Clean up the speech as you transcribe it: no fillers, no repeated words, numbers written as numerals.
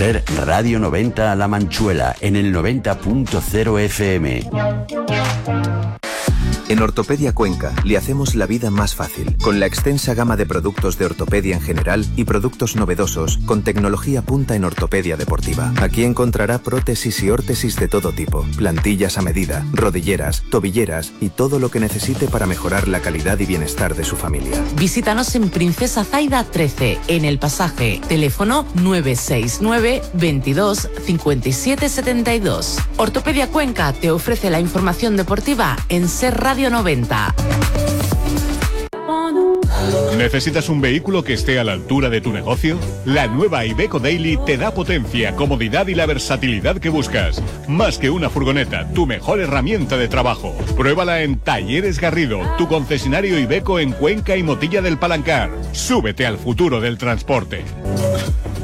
Ser Radio 90 La Manchuela en el 90.0 FM. En Ortopedia Cuenca le hacemos la vida más fácil, con la extensa gama de productos de ortopedia en general y productos novedosos con tecnología punta en ortopedia deportiva. Aquí encontrará prótesis y órtesis de todo tipo, plantillas a medida, rodilleras, tobilleras y todo lo que necesite para mejorar la calidad y bienestar de su familia. Visítanos en Princesa Zaida 13, en el pasaje. Teléfono 969 22 57 72. Ortopedia Cuenca te ofrece la información deportiva en Ser Radio 90. ¿Necesitas un vehículo que esté a la altura de tu negocio? La nueva Iveco Daily te da potencia, comodidad y la versatilidad que buscas. Más que una furgoneta, tu mejor herramienta de trabajo. Pruébala en Talleres Garrido, tu concesionario Iveco en Cuenca y Motilla del Palancar. Súbete al futuro del transporte.